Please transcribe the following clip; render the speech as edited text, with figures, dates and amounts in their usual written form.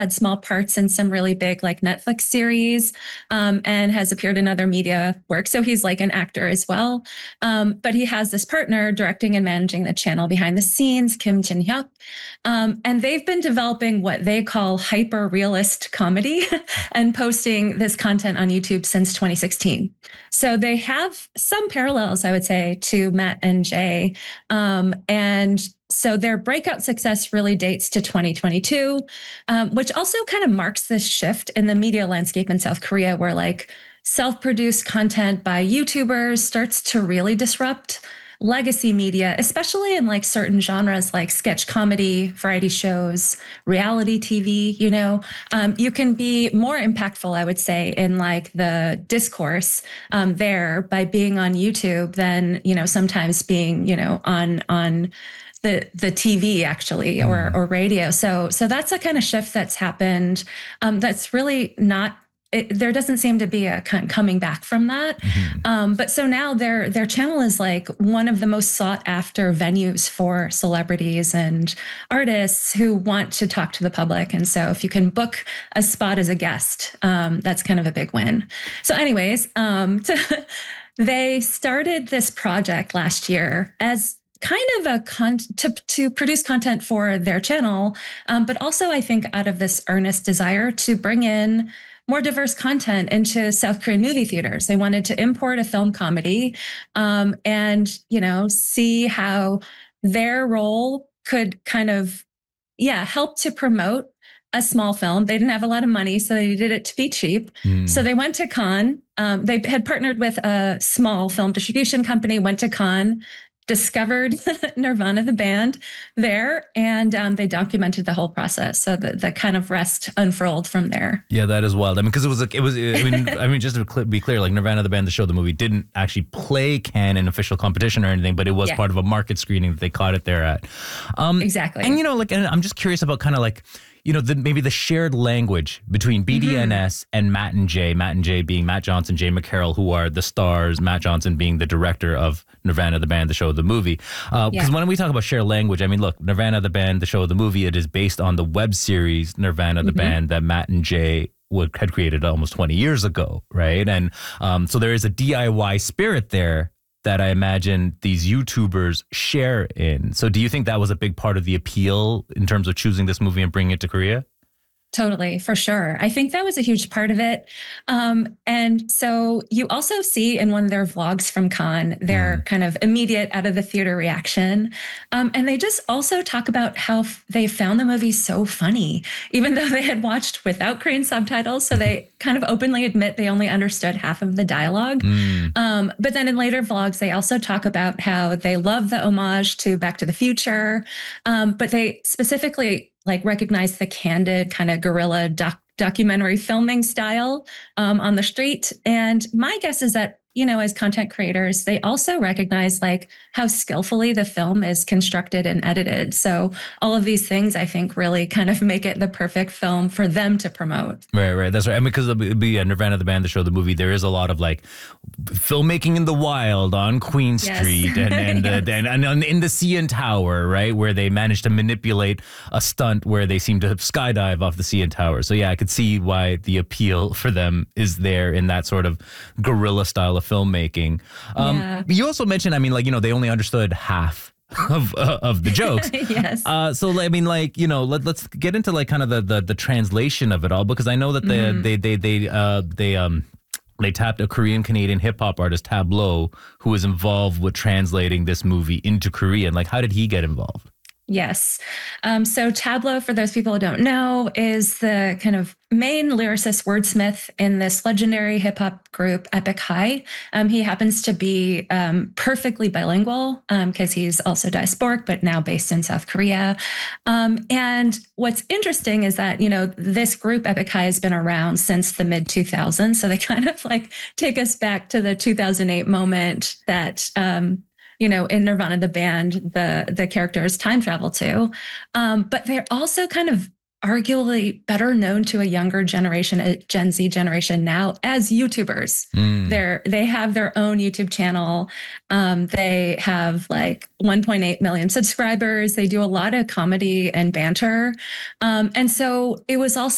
had small parts in some really big like Netflix series, and has appeared in other media work. So he's like an actor as well. But he has this partner directing and managing the channel behind the scenes, Kim Jin Hyuk. And they've been developing what they call hyper realist comedy and posting this content on YouTube since 2016. So they have some parallels, I would say, to Matt and Jay. And so their breakout success really dates to 2022, which also kind of marks this shift in the media landscape in South Korea, where like self-produced content by YouTubers starts to really disrupt legacy media, especially in like certain genres like sketch comedy, variety shows, reality TV. You can be more impactful, I would say, in like the discourse there by being on YouTube than, sometimes being, on the TV actually or radio. So that's a kind of shift that's happened. That's really not. There doesn't seem to be a kind of coming back from that. But so now their channel is like one of the most sought after venues for celebrities and artists who want to talk to the public. And so if you can book a spot as a guest, that's kind of a big win. So anyways, they started this project last year as kind of to produce content for their channel, but also I think out of this earnest desire to bring in more diverse content into South Korean movie theaters. They wanted to import a film comedy, and see how their role could kind of help to promote a small film. They didn't have a lot of money, so they did it to be cheap. So they went to Cannes. They had partnered with a small film distribution company, went to Cannes, discovered Nirvana, the band there, and they documented the whole process. So the kind of rest unfurled from there. Yeah, that is wild. I mean, because just to be clear, like Nirvana, the band, the show, the movie didn't actually play Cannes in official competition or anything, but it was part of a market screening that they caught it there at. Exactly. And, and I'm just curious about kind of like, maybe the shared language between BDNS and Matt and Jay being Matt Johnson, Jay McCarroll, who are the stars, Matt Johnson being the director of Nirvana, the band, the show, the movie. Because when we talk about shared language, I mean, look, Nirvana, the band, the show, the movie, it is based on the web series Nirvana, the band that Matt and Jay had created almost 20 years ago, right? And so there is a DIY spirit there that I imagine these YouTubers share in. So do you think that was a big part of the appeal in terms of choosing this movie and bringing it to Korea? Totally, for sure. I think that was a huge part of it. And so you also see in one of their vlogs from Cannes, their kind of immediate out of the theater reaction. And they just also talk about how they found the movie so funny, even though they had watched without Korean subtitles. So they kind of openly admit they only understood half of the dialogue. But then in later vlogs, they also talk about how they love the homage to Back to the Future. But they specifically recognize the candid kind of guerrilla documentary filming style on the street. And my guess is that, as content creators, they also recognize how skillfully the film is constructed and edited. So all of these things, I think, really kind of make it the perfect film for them to promote. Right. That's right. And because of Nirvana, the band, the show, the movie, there is a lot of filmmaking in the wild on Queen Street and in the CN Tower, right, where they managed to manipulate a stunt where they seem to skydive off the CN Tower. So I could see why the appeal for them is there in that sort of guerrilla style of filmmaking. You also mentioned, they only understood half of the jokes. Yes. So let's get into kind of the translation of it all, because I know that they tapped a Korean Canadian hip hop artist, Tableau, who was involved with translating this movie into Korean. How did he get involved? Yes. So Tableau, for those people who don't know, is the kind of main lyricist wordsmith in this legendary hip hop group, Epic High. He happens to be perfectly bilingual because he's also diasporic, but now based in South Korea. And what's interesting is that, this group, Epic High, has been around since the mid 2000s. So they kind of take us back to the 2008 moment that, in Nirvana, the band, the characters time travel to. But they're also kind of arguably better known to a younger generation, a Gen Z generation now, as YouTubers. They have their own YouTube channel. They have 1.8 million subscribers. They do a lot of comedy and banter. And so it was also